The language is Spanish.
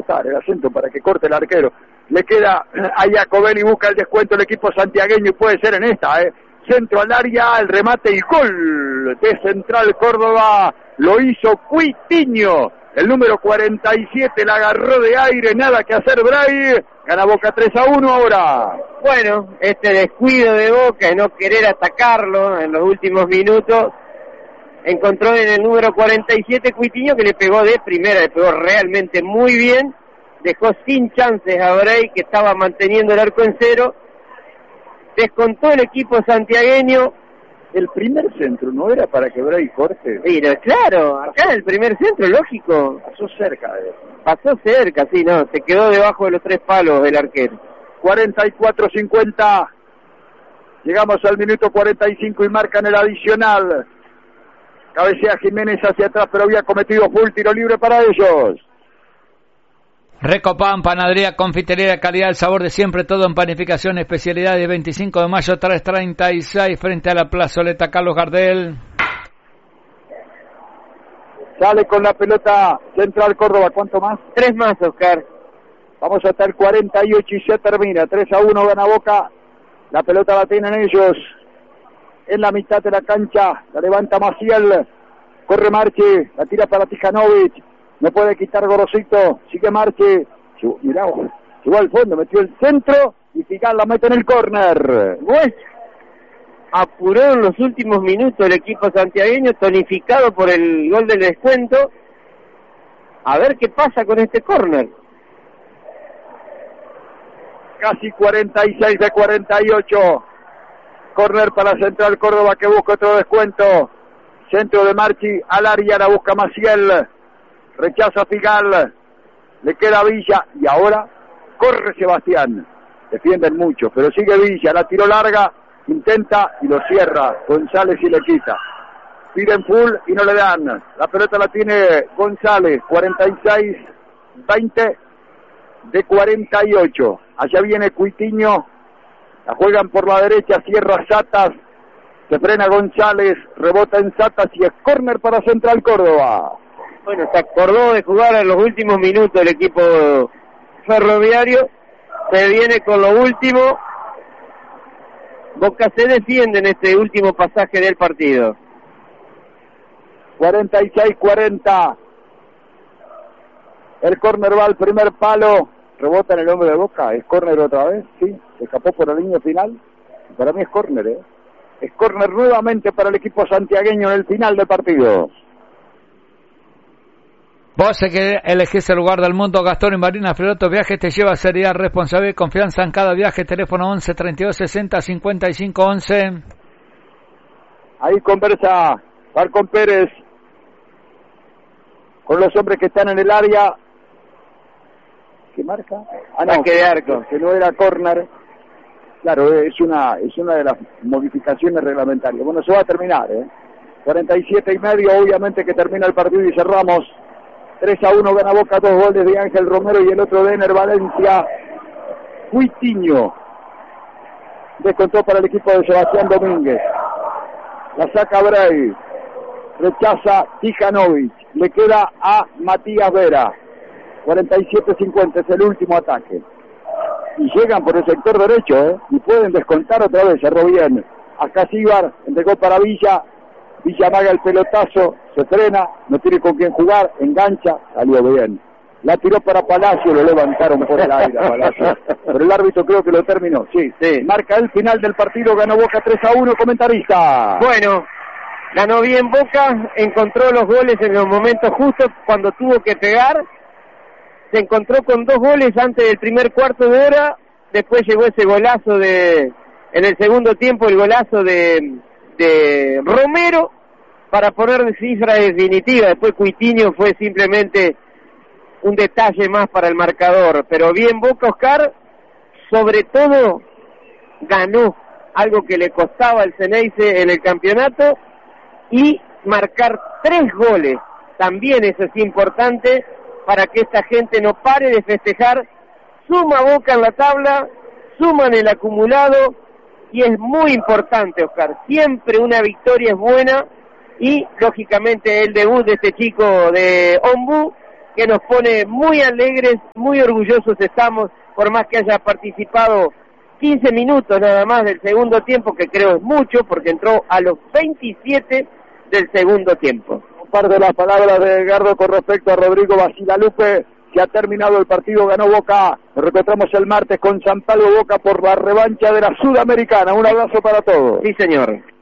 cortar el acento para que corte el arquero. Le queda a Jacobelli, busca el descuento el equipo santiagueño y puede ser en esta, centro al área, el remate y gol de Central Córdoba, lo hizo Cuitiño, el número 47, la agarró de aire, nada que hacer Bray, gana Boca 3-1 ahora. Bueno, este descuido de Boca y no querer atacarlo en los últimos minutos, encontró en el número 47 Cuitiño, que le pegó de primera, le pegó realmente muy bien, dejó sin chances a Bray, que estaba manteniendo el arco en cero, descontó el equipo santiagueño. El primer centro no era para que Bray corte. Mira, claro, acá el primer centro, lógico. Pasó cerca de eso. Pasó cerca, sí, no, se quedó debajo de los 3 palos el arquero. 44-50, llegamos al minuto 45 y marcan el adicional. Cabecea Jiménez hacia atrás, pero había cometido full, tiro libre para ellos. Recopan, panadería, confitería, calidad, el sabor de siempre, todo en panificación, especialidad de 25 de mayo, 336, frente a la plazoleta Carlos Gardel. Sale con la pelota Central Córdoba, ¿cuánto más? 3 más, Oscar. Vamos hasta el 48 y se termina, 3-1 gana Boca, la pelota la tienen ellos en la mitad de la cancha, la levanta Maciel, corre Marche, la tira para Tijanovic, no puede quitar Gorosito, sigue Marche, mirá, llegó al fondo, metió el centro y Figal la mete en el córner. Bueno, apuró en los últimos minutos el equipo santiagueño, tonificado por el gol del descuento. A ver qué pasa con este córner. Casi 46 de 48. Córner para Central Córdoba que busca otro descuento. Centro de Marchi al área, la busca Maciel. Rechaza Figal. Le queda Villa y ahora corre Sebastián. Defienden mucho, pero sigue Villa, la tiró larga, intenta y lo cierra. González y le quita. Piden full y no le dan. La pelota la tiene González, 46-20 de 48. Allá viene Cuitiño, la juegan por la derecha, cierra Satas, se frena González, rebota en Satas y es córner para Central Córdoba. Bueno, se acordó de jugar en los últimos minutos el equipo ferroviario, se viene con lo último. Boca se defiende en este último pasaje del partido. 46-40. El córner va al primer palo. Rebota en el hombre de Boca. ¿Es córner otra vez? Sí. Se escapó por la línea final. Para mí es córner, ¿eh? Es córner nuevamente para el equipo santiagueño en el final del partido. Vos que elegís el lugar del mundo, Gastón y Marina Fredoto Viajes te lleva seriedad, responsabilidad y confianza en cada viaje. Teléfono 11 32 60 55 11. Ahí conversa Falcón Pérez con los hombres que están en el área. ¿Qué marca? Ah, no, de arco. Que no era córner. Claro, es una de las modificaciones reglamentarias. Bueno, se va a terminar, 47:30, obviamente que termina el partido y cerramos. 3-1 gana Boca, 2 goles de Ángel Romero y el otro de Ener Valencia. Cuitiño descontó para el equipo de Sebastián Domínguez. La saca Bray. Rechaza Tijanovic. Le queda a Matías Vera. 47-50 es el último ataque. Y llegan por el sector derecho, y pueden descontar otra vez. Cerró bien. Acá Síbar entregó para Villa. Villa amaga el pelotazo, se frena, no tiene con quién jugar, engancha, salió bien. La tiró para Palacio, lo levantaron por el aire a Palacio. Pero el árbitro creo que lo terminó, sí. Marca el final del partido, ganó Boca 3-1, comentarista. Bueno, ganó bien Boca, encontró los goles en los momentos justos cuando tuvo que pegar. Se encontró con 2 goles antes del primer cuarto de hora, después llegó ese golazo en el segundo tiempo, el golazo de Romero para poner cifra definitiva. Después Cuitiño fue simplemente un detalle más para el marcador, pero bien Boca, Oscar, sobre todo ganó algo que le costaba al Ceneice en el campeonato, y marcar 3 goles también eso es importante para que esta gente no pare de festejar. Suma Boca en la tabla, suman el acumulado. Y es muy importante, Oscar, siempre una victoria es buena, y lógicamente el debut de este chico de Ombú que nos pone muy alegres, muy orgullosos estamos, por más que haya participado 15 minutos nada más del segundo tiempo, que creo es mucho, porque entró a los 27 del segundo tiempo. Un par de las palabras de Edgardo con respecto a Rodrigo Basilalupe. Se ha terminado el partido, ganó Boca. Nos reencontramos el martes con San Pablo Boca por la revancha de la Sudamericana. Un abrazo para todos. Sí, señor.